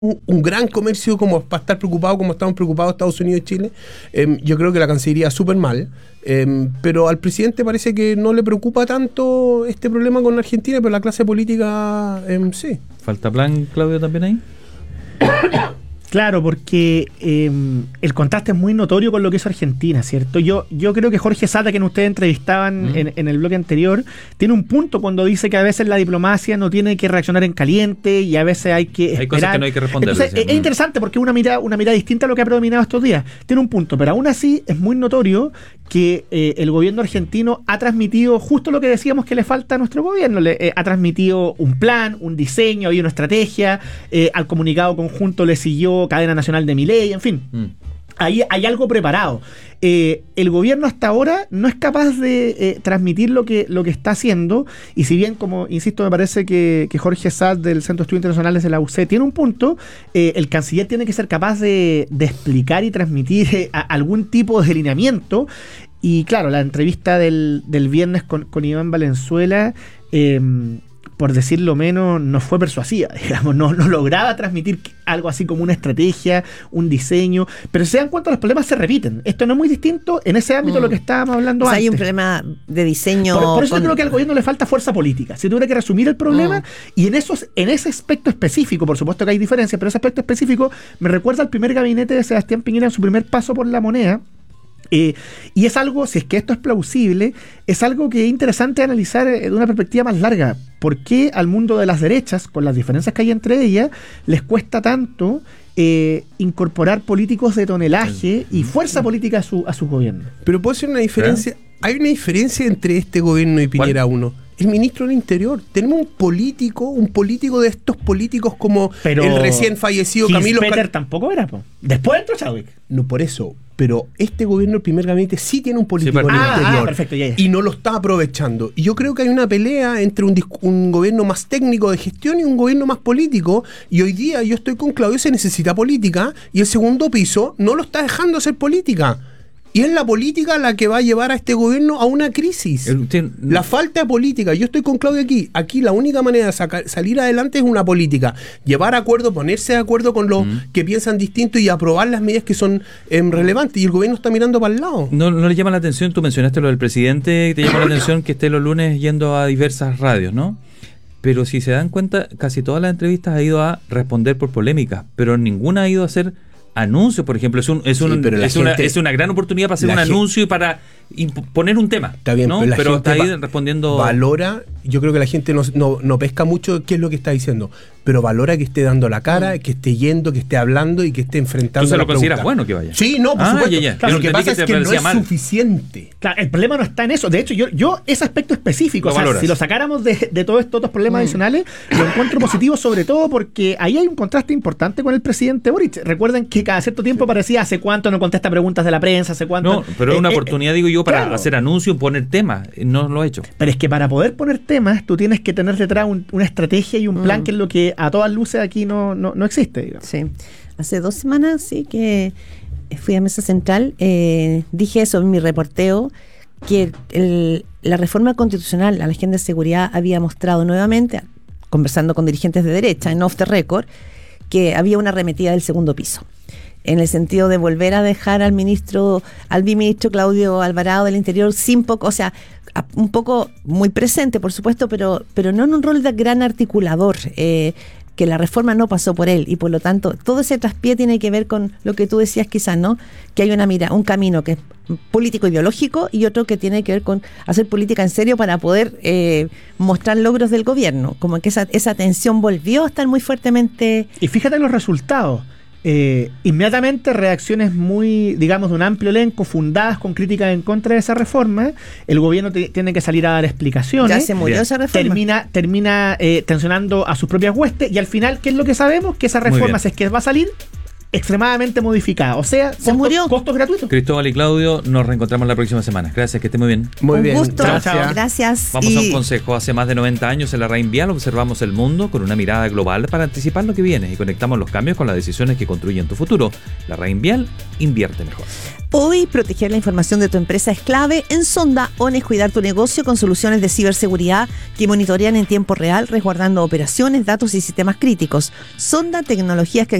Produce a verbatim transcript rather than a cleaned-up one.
un, un gran comercio como para estar preocupado como estamos preocupados Estados Unidos y Chile. Eh, yo creo que la Cancillería súper mal, eh, pero al presidente parece que no le preocupa tanto este problema con Argentina, pero la clase política eh, sí. ¿Falta plan, Claudio, también ahí? Claro, porque eh, el contraste es muy notorio con lo que hizo Argentina, ¿cierto? Yo, yo creo que Jorge Sata, quien ustedes entrevistaban mm. en, en el bloque anterior, tiene un punto cuando dice que a veces la diplomacia no tiene que reaccionar en caliente y a veces hay que esperar. Hay cosas que no hay que responder. Entonces, es, es interesante porque es una mirada, una mirada distinta a lo que ha predominado estos días. Tiene un punto, pero aún así es muy notorio que eh, el gobierno argentino ha transmitido justo lo que decíamos que le falta a nuestro gobierno. Le, eh, ha transmitido un plan, un diseño, había una estrategia, eh, al comunicado conjunto le siguió Cadena Nacional de Milei, en fin. Mm. Ahí hay algo preparado. Eh, el gobierno hasta ahora no es capaz de eh, transmitir lo que, lo que está haciendo, y si bien, como insisto, me parece que, que Jorge Saad del Centro de Estudios Internacionales de la U C tiene un punto, eh, el canciller tiene que ser capaz de, de explicar y transmitir eh, a, algún tipo de lineamiento. Y claro, la entrevista del, del viernes con, con Iván Valenzuela, eh, por decirlo menos, no fue persuasiva, digamos, no, no lograba transmitir algo así como una estrategia, un diseño, pero se dan cuenta, los problemas se repiten. Esto no es muy distinto en ese ámbito mm. de lo que estábamos hablando o sea, antes. Hay un problema de diseño. Por, por eso con... creo que al gobierno le falta fuerza política. Si tuviera que resumir el problema, mm. y en, esos, en ese aspecto específico, por supuesto que hay diferencias, pero ese aspecto específico me recuerda al primer gabinete de Sebastián Piñera en su primer paso por la moneda. Eh, y es algo, si es que esto es plausible, es algo que es interesante analizar de una perspectiva más larga. ¿Por qué al mundo de las derechas, con las diferencias que hay entre ellas, les cuesta tanto eh, incorporar políticos de tonelaje y fuerza política a su, a sus gobiernos? Pero puede ser una diferencia. ¿Eh? Hay una diferencia entre este gobierno y Piñera uno. El ministro del Interior. Tenemos un político, un político de estos políticos como pero el recién fallecido Gils Camilo Peter Cal... tampoco era, po. Después entró Chadwick. No, por eso. Pero este gobierno, el primer gabinete, sí tiene un político sí, en el ah, interior. Ah, perfecto, ya, ya. Y no lo está aprovechando. Y yo creo que hay una pelea entre un, un gobierno más técnico de gestión y un gobierno más político. Y hoy día yo estoy con Claudio, se necesita política. Y el segundo piso no lo está dejando hacer política. Y es la política la que va a llevar a este gobierno a una crisis. El, ten, la falta de política. Yo estoy con Claudio aquí. Aquí la única manera de sacar, salir adelante es una política. Llevar acuerdo, ponerse de acuerdo con los mm. que piensan distinto y aprobar las medidas que son eh, relevantes. Y el gobierno está mirando para el lado. No, no le llama la atención, tú mencionaste lo del presidente, te llama la atención que esté los lunes yendo a diversas radios, ¿no? Pero si se dan cuenta, casi todas las entrevistas ha ido a responder por polémicas, pero ninguna ha ido a hacer anuncios, por ejemplo. Es, un, es, un, sí, es, gente, una, es una gran oportunidad para hacer un gente, anuncio y para poner un tema. Está bien, ¿no? pero, la pero gente está ahí va, respondiendo. Valora, yo creo que la gente no, no, no pesca mucho qué es lo que está diciendo, pero valora que esté dando la cara, que esté yendo, que esté hablando y que esté enfrentando. ¿Tú se lo consideras pregunta. bueno que vaya? Sí, no, por ah, supuesto. Ya, ya. Claro, lo que pasa que es que no es mal. suficiente. Claro, el problema no está en eso. De hecho, yo, yo ese aspecto específico, lo o sea, valoras. Si lo sacáramos de, de todos estos otros problemas mm. adicionales, lo encuentro positivo, sobre todo porque ahí hay un contraste importante con el presidente Boric. Recuerden que cada cierto tiempo parecía hace cuánto no contesta preguntas de la prensa, hace cuánto. No, pero es eh, una eh, oportunidad, eh, digo yo, para claro. hacer anuncios, poner temas. No lo ha hecho. Pero es que para poder poner temas, tú tienes que tener detrás un, una estrategia y un plan, mm. que es lo que a todas luces aquí no, no, no existe, digamos. Sí. Hace dos semanas, sí, que fui a Mesa Central, eh, dije eso en mi reporteo, que el, la reforma constitucional a la agenda de seguridad había mostrado nuevamente, conversando con dirigentes de derecha en off the record, que había una arremetida del segundo piso, en el sentido de volver a dejar al ministro, al biministro Claudio Alvarado del Interior sin poco, o sea, un poco muy presente, por supuesto, pero, pero no en un rol de gran articulador, eh, que la reforma no pasó por él, y por lo tanto todo ese traspié tiene que ver con lo que tú decías quizás, ¿no? Que hay una mira, un camino que es político ideológico y otro que tiene que ver con hacer política en serio para poder eh, mostrar logros del gobierno, como que esa, esa tensión volvió a estar muy fuertemente. Y fíjate en los resultados. Eh, inmediatamente reacciones muy, digamos, de un amplio elenco, fundadas con críticas en contra de esa reforma. El gobierno te, tiene que salir a dar explicaciones. Ya se murió Bien. esa reforma. Termina, termina eh, tensionando a sus propias huestes, y al final, ¿qué es lo que sabemos? Que esa reforma, si es que va a salir, extremadamente modificada. O sea, Se costos, murió. costos gratuitos. Cristóbal y Claudio, nos reencontramos la próxima semana. Gracias, que esté muy bien. Muy un bien. gusto. Gracias. Gracias. Vamos Y- a un consejo. Hace más de noventa años en la Rain Vial observamos el mundo con una mirada global para anticipar lo que viene y conectamos los cambios con las decisiones que construyen tu futuro. La Rain Vial invierte mejor. Hoy, proteger la información de tu empresa es clave. En Sonda, ON es cuidar tu negocio con soluciones de ciberseguridad que monitorean en tiempo real, resguardando operaciones, datos y sistemas críticos. Sonda, tecnologías que